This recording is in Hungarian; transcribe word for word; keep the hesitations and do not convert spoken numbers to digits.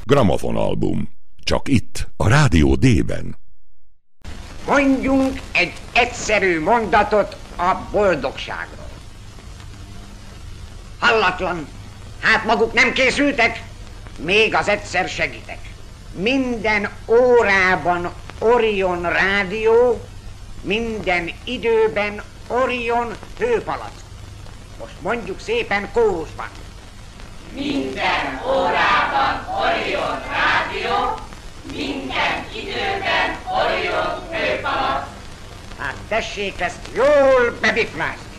Gramofonalbum. Csak itt, a Rádió D-ben. Mondjunk egy egyszerű mondatot a boldogságról. Hallatlan, hát maguk nem készültek? Még az egyszer segítek. Minden órában Orion rádió, minden időben Orion hőpalack. Most mondjuk szépen kórusban. Minden órában Orion rádió, minden időben Orion hőpalack. Hát tessék ezt jól bebiflázni.